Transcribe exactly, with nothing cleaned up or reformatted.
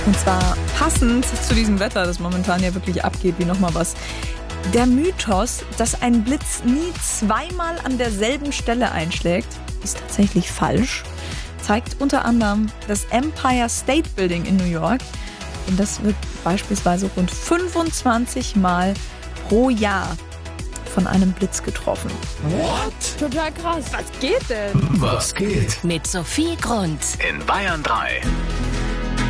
Und zwar passend zu diesem Wetter, das momentan ja wirklich abgeht, wie nochmal was. Der Mythos, dass ein Blitz nie zweimal an derselben Stelle einschlägt, ist tatsächlich falsch. Zeigt unter anderem das Empire State Building in New York. Und das wird beispielsweise rund fünfundzwanzig Mal pro Jahr von einem Blitz getroffen. What? Total krass. Was geht denn? Was geht? Mit Sophie Grund In Bayern drei.